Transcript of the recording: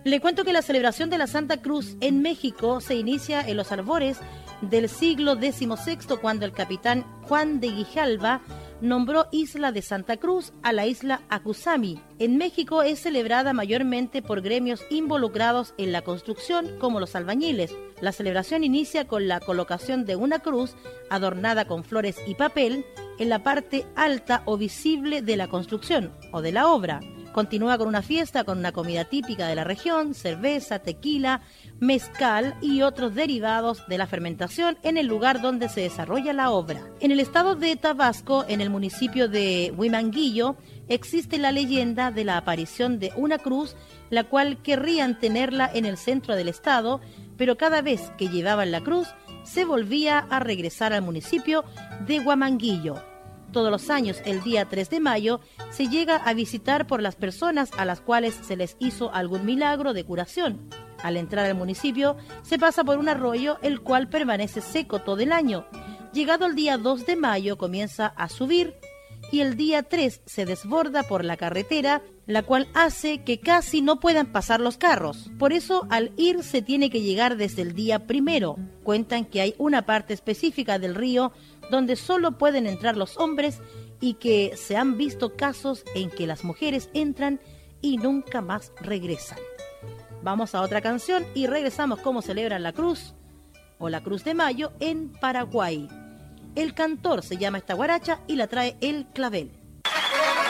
Le cuento que la celebración de la Santa Cruz en México se inicia en los albores del siglo XVI, cuando el capitán Juan de Grijalva nombró isla de Santa Cruz a la isla Acusaami. En México es celebrada mayormente por gremios involucrados en la construcción, como los albañiles. La celebración inicia con la colocación de una cruz adornada con flores y papel en la parte alta o visible de la construcción o de la obra. Continúa con una fiesta con una comida típica de la región, cerveza, tequila, mezcal y otros derivados de la fermentación en el lugar donde se desarrolla la obra. En el estado de Tabasco, en el municipio de Huimanguillo, existe la leyenda de la aparición de una cruz, la cual querrían tenerla en el centro del estado, pero cada vez que llevaban la cruz, se volvía a regresar al municipio de Huimanguillo. Todos los años, el día 3 de mayo, se llega a visitar por las personas a las cuales se les hizo algún milagro de curación. Al entrar al municipio, se pasa por un arroyo, el cual permanece seco todo el año. Llegado el día 2 de mayo, comienza a subir y el día 3 se desborda por la carretera, la cual hace que casi no puedan pasar los carros. Por eso, al ir se tiene que llegar desde el día 1. Cuentan que hay una parte específica del río donde solo pueden entrar los hombres y que se han visto casos en que las mujeres entran y nunca más regresan. Vamos a otra canción y regresamos cómo celebran la Cruz o la Cruz de Mayo en Paraguay. El cantor se llama esta guaracha y la trae El Clavel.